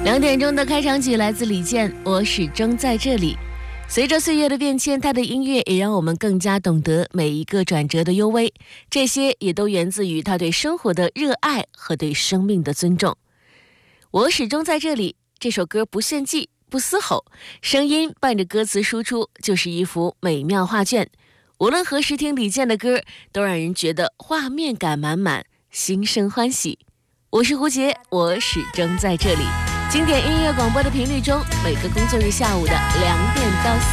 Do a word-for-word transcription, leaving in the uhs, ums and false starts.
两点钟的开场曲来自李健，我始终在这里。随着岁月的变迁，他的音乐也让我们更加懂得每一个转折的幽微，这些也都源自于他对生活的热爱和对生命的尊重。我始终在这里，这首歌不炫技不嘶吼，声音伴着歌词输出，就是一幅美妙画卷。无论何时听李健的歌，都让人觉得画面感满满，心生欢喜。我是胡杰，我始终在这里。经典音乐广播的频率中，每个工作日下午的两点到四